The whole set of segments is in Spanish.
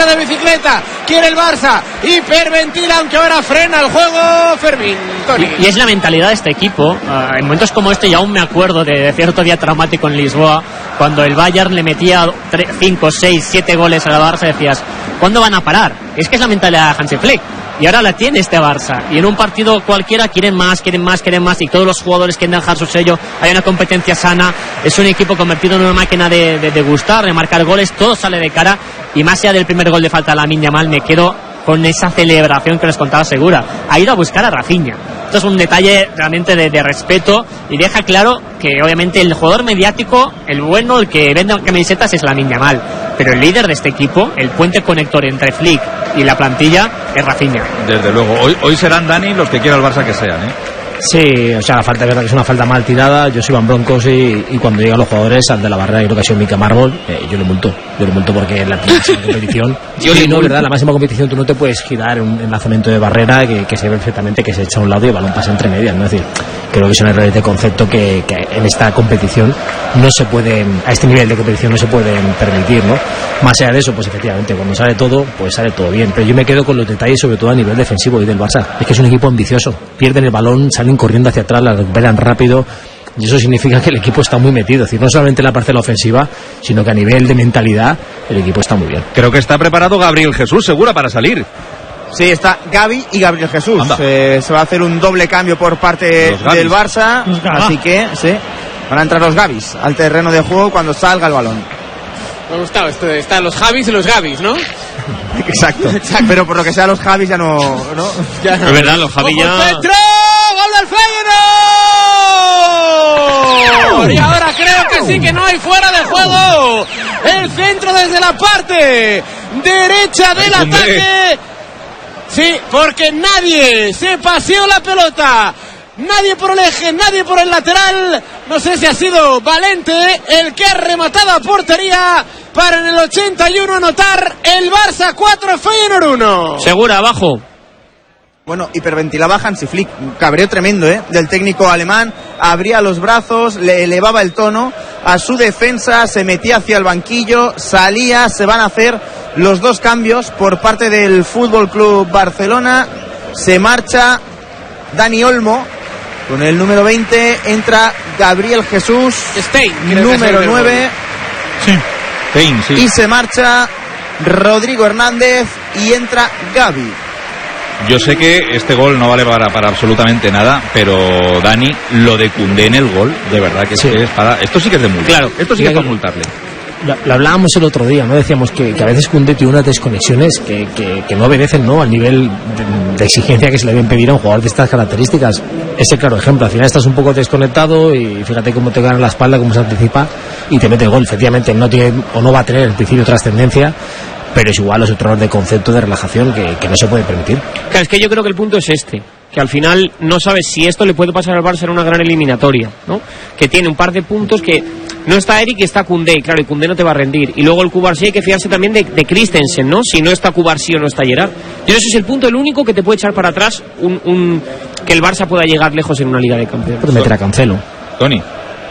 carrera de bicicleta. Quiere el Barça, hiperventila, aunque ahora frena el juego Fermín. Y es la mentalidad de este equipo. En momentos como este, y aún me acuerdo de cierto día traumático en Lisboa, cuando el Bayern le metía 5, 6, 7 goles a la Barça, decías, ¿cuándo van a parar? Es que es la mentalidad de Hansi Flick. Y ahora la tiene este Barça. Y en un partido cualquiera quieren más. Y todos los jugadores quieren dejar su sello. Hay una competencia sana. Es un equipo convertido en una máquina de gustar, de marcar goles. Todo sale de cara. Y más allá del primer gol de falta a Lamine Yamal, me quedo con esa celebración que les contaba Segura. Ha ido a buscar a Rafinha. Esto es un detalle realmente de respeto. Y deja claro que obviamente el jugador mediático, el bueno, el que vende camisetas, es Lamine Yamal. Pero el líder de este equipo, el puente conector entre Flick y la plantilla, es Rafinha. Desde luego. Hoy serán, Dani, los que quiera el Barça que sean, ¿eh? Sí, o sea, la falta es verdad que es una falta mal tirada. Yo soy Van Broncos y cuando llegan los jugadores al de la barrera, creo que ha sido Mika Marvel, yo le multo porque en la máxima competición ¿verdad? La máxima competición tú no te puedes girar en lanzamiento de barrera que se ve perfectamente que se echa a un lado y el balón pasa entre medias, ¿no? Es decir, creo que es un error de concepto que en esta competición no se pueden, a este nivel de competición no se pueden permitir, ¿no? Más allá de eso, pues efectivamente, cuando sale todo, pues sale todo bien, pero yo me quedo con los detalles, sobre todo a nivel defensivo y del Barça. Es que es un equipo ambicioso, pierden el balón, salen corriendo hacia atrás, la recuperan rápido, y eso significa que el equipo está muy metido, es decir, no solamente en la parcela ofensiva, sino que a nivel de mentalidad el equipo está muy bien. Creo que está preparado Gabriel Jesús, Segura, para salir. Sí, está Gavi y Gabriel Jesús. Se va a hacer un doble cambio por parte del Barça, así que sí, van a entrar los Gavis al terreno de juego cuando salga el balón. Me ha gustado, están los Javis y los Gavis, ¿no? Exacto. Pero por lo que sea los Javis ya no. Ya no. Es verdad, los Javis ya... ¡Centro! ¡Gol del Feyenoord! Y ahora creo que sí, que no hay fuera de juego. El centro desde la parte derecha del ataque. Sí, porque nadie se paseó la pelota. Nadie por el eje, nadie por el lateral. No sé si ha sido Valente el que ha rematado a portería para en el 81 anotar el Barça 4, Feyenoord 1. Segura, abajo. Bueno, hiperventilaba Hansi Flick, un cabreo tremendo del técnico alemán, abría los brazos, le elevaba el tono a su defensa, se metía hacia el banquillo, salía, se van a hacer los dos cambios por parte del Fútbol Club Barcelona, se marcha Dani Olmo, con el número 20 entra Gabriel Jesús, número 9, sí. Y se marcha Rodrigo Hernández y entra Gavi. Yo sé que este gol no vale para absolutamente nada, pero Dani, lo de Koundé en el gol, de verdad que sí. Es para... Esto sí que es de multa. Claro, esto sí que es para multarle. Lo hablábamos el otro día, ¿no? Decíamos que a veces Koundé tiene unas desconexiones que no obedecen, ¿no?, al nivel de exigencia que se le deben pedir a un jugador de estas características. Ese claro ejemplo, al final estás un poco desconectado y fíjate cómo te gana la espalda, cómo se anticipa y te mete el gol. Efectivamente no tiene o no va a tener en principio trascendencia, pero es igual, es otro error de concepto de relajación que no se puede permitir. Claro, es que yo creo que el punto es que al final no sabes si esto le puede pasar al Barça en una gran eliminatoria, ¿no? Que tiene un par de puntos que no está Eric y está Koundé, claro, y Koundé no te va a rendir. Y luego el Cubarsí hay que fiarse también de Christensen, ¿no? Si no está Cubarsí o no está Gerard. Yo ese es el punto, el único que te puede echar para atrás que el Barça pueda llegar lejos en una Liga de Campeones. Puede meter a Cancelo. Tony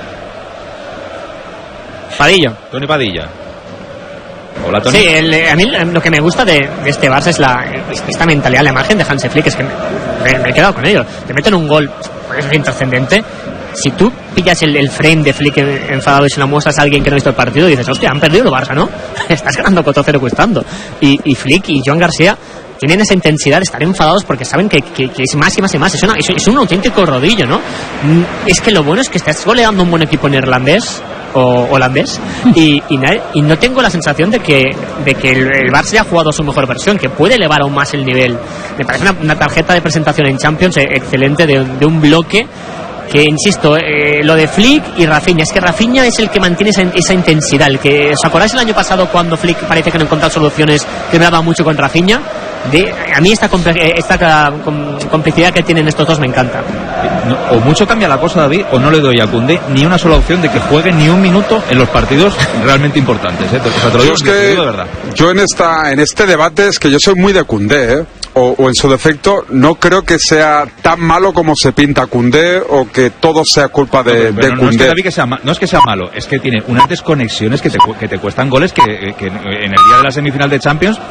Padilla. Hola, Tony. Sí, a mí lo que me gusta de este Barça es esta mentalidad, la imagen de Hansi Flick, es que me he quedado con ellos. Te meten un gol, pues es intrascendente. Si tú pillas el frame de Flick enfadado y se lo muestras a alguien que no ha visto el partido, dices, hostia, han perdido el Barça, ¿no? Estás ganando 4-0 costando. Y Flick y Joan García tienen esa intensidad de estar enfadados porque saben que es más y más y más. Es un auténtico rodillo, ¿no? Es que lo bueno es que estás goleando un buen equipo neerlandés o holandés y no tengo la sensación de que el Barça ya ha jugado su mejor versión, que puede elevar aún más el nivel. Me parece una tarjeta de presentación en Champions excelente de un bloque que, insisto, lo de Flick y Rafinha, es que Rafinha es el que mantiene esa intensidad. ¿Os acordáis el año pasado cuando Flick parece que no encontraba soluciones, que brava mucho con Rafinha? A mí esta complicidad que tienen estos dos me encanta. O mucho cambia la cosa, David, o no le doy a Koundé ni una sola opción de que juegue ni un minuto en los partidos realmente importantes, ¿eh? O sea, te lo digo, de verdad. Yo en este debate es que yo soy muy de Koundé, o en su defecto no creo que sea tan malo como se pinta Koundé, o que todo sea culpa de Koundé. No es que David no es que sea malo, es que tiene unas desconexiones que te cuestan goles que en el día de la semifinal de Champions